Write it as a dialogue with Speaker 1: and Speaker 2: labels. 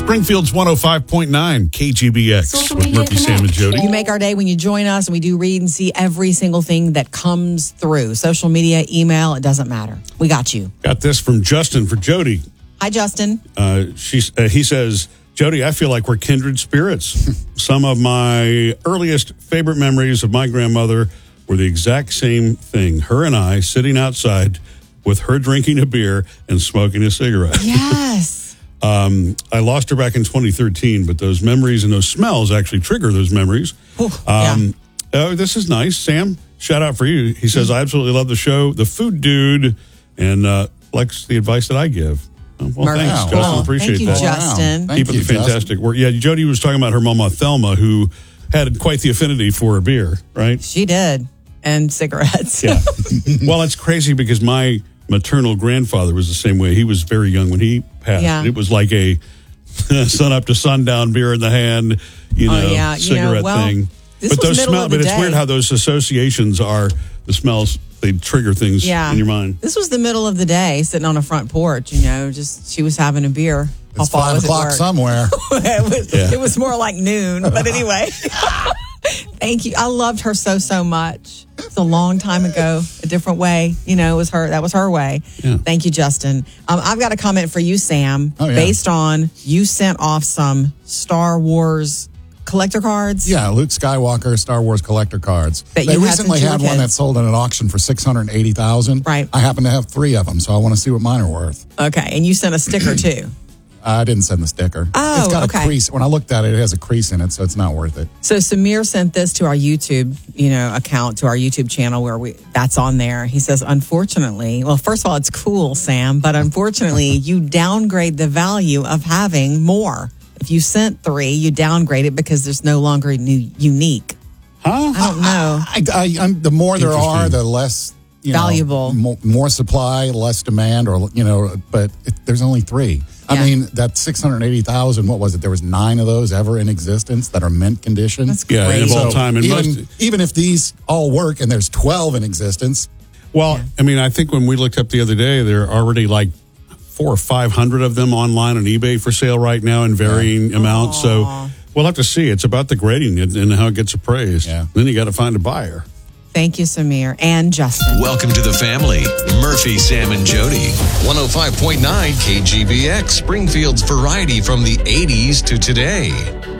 Speaker 1: Springfield's 105.9 KGBX with Murphy, Sam, and Jody.
Speaker 2: You make our day when you join us, and we do read and see every single thing that comes through. Social media, email, it doesn't matter. We got you.
Speaker 1: Got this from Justin for Jody.
Speaker 2: Hi, Justin.
Speaker 1: He says, Jody, I feel like we're kindred spirits. Some of my earliest favorite memories of my grandmother were the exact same thing. Her and I sitting outside with her drinking a beer and smoking a cigarette.
Speaker 2: Yes.
Speaker 1: I lost her back in 2013, but those memories and those smells actually trigger those memories. Oh, this is nice. Sam, shout out for you. He says, I absolutely love the show, The Food Dude, and likes the advice that I give. Well, thanks, Justin.
Speaker 2: Cool.
Speaker 1: Appreciate
Speaker 2: Thank you,
Speaker 1: that.
Speaker 2: Justin.
Speaker 1: Keep up the fantastic work. Yeah, Jody was talking about her mama, Thelma, who had quite the affinity for a beer, right?
Speaker 2: She did. And cigarettes.
Speaker 1: Yeah. Well, it's crazy because my maternal grandfather was the same way. He was very young when he passed.
Speaker 2: Yeah.
Speaker 1: It was like a sun up to sundown, beer in the hand, cigarette thing.
Speaker 2: But those
Speaker 1: smells. But it's weird how those associations are. The smells, they trigger things in your mind.
Speaker 2: This was the middle of the day, sitting on a front porch. Just she was having a beer.
Speaker 3: It's 5 o'clock somewhere.
Speaker 2: It was more like noon. But anyway, thank you. I loved her so much. It's a long time ago, a different way. It was her. That was her way.
Speaker 1: Yeah.
Speaker 2: Thank you, Justin. I've got a comment for you, Sam.
Speaker 3: Oh, yeah.
Speaker 2: Based on you sent off some Star Wars collector cards.
Speaker 3: Yeah, Luke Skywalker Star Wars collector cards.
Speaker 2: They
Speaker 3: recently had one that sold at an auction for $680,000.
Speaker 2: Right.
Speaker 3: I happen to have 3 of them, so I want to see what mine are worth.
Speaker 2: Okay, and you sent a sticker too.
Speaker 3: I didn't send the sticker.
Speaker 2: Oh,
Speaker 3: it's got
Speaker 2: okay.
Speaker 3: a crease. When I looked at it, it has a crease in it, so it's not worth it.
Speaker 2: So Samir sent this to our YouTube, account, to our YouTube channel where that's on there. He says, unfortunately, well, first of all, it's cool, Sam, but unfortunately, you downgrade the value of having more. If you sent 3, you downgrade it because there's no longer unique.
Speaker 1: Huh?
Speaker 2: I don't know.
Speaker 3: The more there are, the less
Speaker 2: valuable.
Speaker 3: More supply, less demand, but there's only 3. I mean, that 680,000, what was it? There was 9 of those ever in existence that are mint condition.
Speaker 2: That's great.
Speaker 1: Yeah, of all time. And
Speaker 3: even if these all work and there's 12 in existence.
Speaker 1: Well, I mean, I think when we looked up the other day, there are already like 400 or 500 of them online on eBay for sale right now in varying amounts. So we'll have to see. It's about the grading and how it gets appraised.
Speaker 3: Yeah.
Speaker 1: Then you got to find a buyer.
Speaker 2: Thank you, Samir and Justin.
Speaker 4: Welcome to the family. Murphy, Sam, and Jody. 105.9 KGBX, Springfield's variety from the 80s to today.